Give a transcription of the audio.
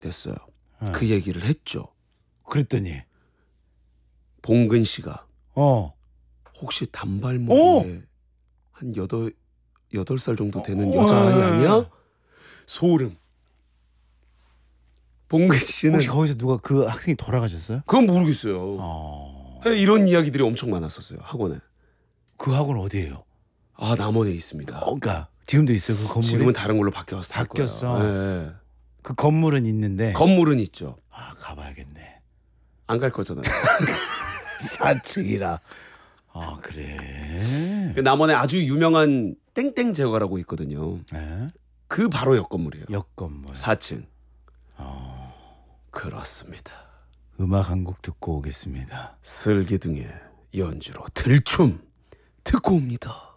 됐어요. 그 얘기를 했죠. 그랬더니 봉근 씨가 혹시 단발머리에 한 8살 정도 되는 여자아이 아니야? 소름. 봉근 씨는 혹시 거기서 누가 그 학생이 돌아가셨어요? 그건 모르겠어요. 이런 이야기들이 엄청 많았었어요. 학원에. 그 학원 어디예요? 아, 남원에 있습니다. 그러니까 지금도 있어요 그 건물이? 지금은 다른 걸로 바뀌었을 바뀌었어. 거예요. 네. 그 건물은 있는데 건물은 있죠. 가봐야겠네. 안 갈 거잖아요. 4층이라. 그래. 그 남원에 아주 유명한 땡땡 제과라고 있거든요. 네? 그 바로 옆 건물이에요. 옆 건물. 4층. 그렇습니다. 음악 한 곡 듣고 오겠습니다. 슬기둥의 연주로 들춤 듣고 옵니다.